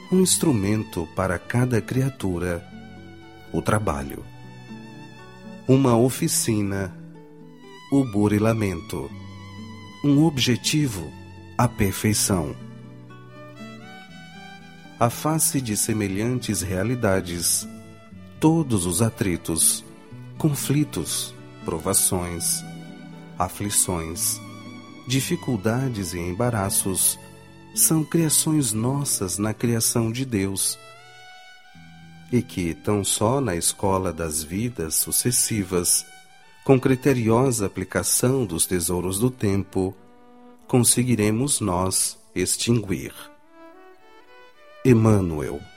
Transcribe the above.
um instrumento para cada criatura, o trabalho. Uma oficina, o burilamento. Um objetivo, a perfeição. À face de semelhantes realidades, todos os atritos, conflitos, provações, aflições, dificuldades e embaraços são criações nossas na criação de Deus, e que, tão só na escola das vidas sucessivas, com criteriosa aplicação dos tesouros do tempo, conseguiremos nós extinguir. Emmanuel.